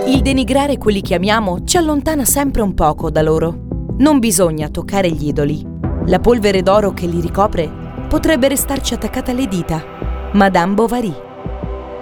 Il denigrare quelli che amiamo ci allontana sempre un poco da loro. Non bisogna toccare gli idoli. La polvere d'oro che li ricopre potrebbe restarci attaccata alle dita. Madame Bovary.